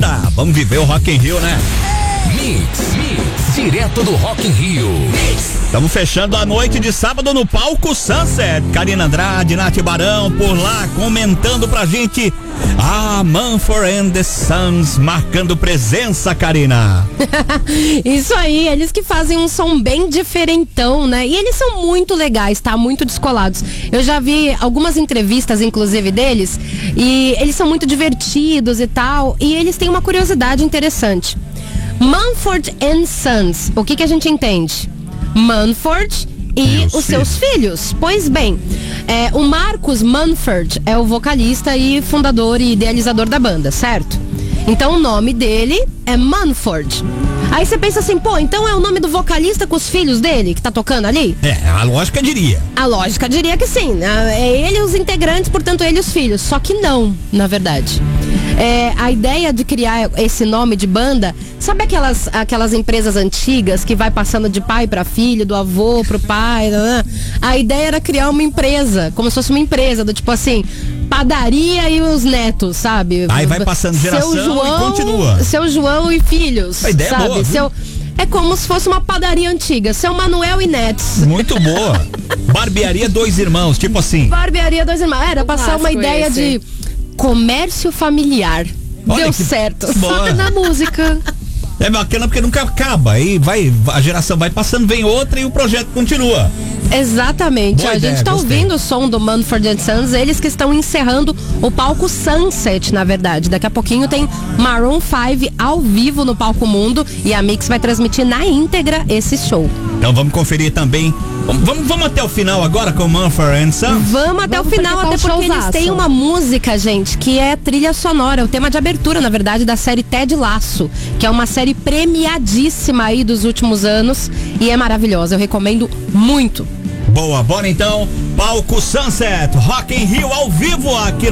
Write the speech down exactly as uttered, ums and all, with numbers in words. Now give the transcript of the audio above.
banda. Vamos viver o Rock in Rio, né? Mix, Mix, direto do Rock in Rio. Estamos fechando a noite de sábado no palco Sunset. Karina Andrade, Nath Barão por lá comentando pra gente. Ah, Mumford and the Sons marcando presença, Karina. Isso aí, eles que fazem um som bem diferentão, né? E eles são muito legais, tá? Muito descolados. Eu já vi algumas entrevistas, inclusive, deles, e eles são muito divertidos e tal, e eles têm uma curiosidade interessante. Mumford and Sons, o que que a gente entende? Mumford e os seus filhos. Pois bem, é, o Marcus Mumford é o vocalista e fundador e idealizador da banda, certo? Então o nome dele é Mumford. Aí você pensa assim, pô, então é o nome do vocalista com os filhos dele que tá tocando ali? É, a lógica diria. A lógica diria que sim. É ele e os integrantes, portanto ele e os filhos. Só que não, na verdade. É, a ideia de criar esse nome de banda, sabe aquelas, aquelas empresas antigas que vai passando de pai para filho, do avô pro pai? Né? A ideia era criar uma empresa, como se fosse uma empresa, do tipo assim, padaria e os netos, sabe? Aí vai passando geração seu João, e continua. Seu João e filhos, a ideia sabe? É boa, seu, é como se fosse uma padaria antiga, seu Manuel e Netos. Muito boa. Barbearia Dois Irmãos, tipo assim. Barbearia Dois Irmãos, era passar uma ideia esse. de comércio familiar. Olha deu que certo. boa. Só na música. É bacana porque nunca acaba. Aí vai, a geração vai passando, vem outra e o projeto continua. Exatamente. Ó, a ideia, gente tá gostei. ouvindo o som do Mumford and Sons, eles que estão encerrando o palco Sunset, na verdade. Daqui a pouquinho tem Maroon cinco ao vivo no Palco Mundo e a Mix vai transmitir na íntegra esse show. Então vamos conferir também. Vamos, vamos, vamos até o final agora com Mumford and Sons? Vamos até Vamos o final, porque até tá um porque eles showzaço. têm uma música, gente, que é trilha sonora, o tema de abertura, na verdade, da série Ted Lasso, que é uma série premiadíssima aí dos últimos anos e é maravilhosa, eu recomendo muito. Boa, bora então. Palco Sunset, Rock in Rio ao vivo aqui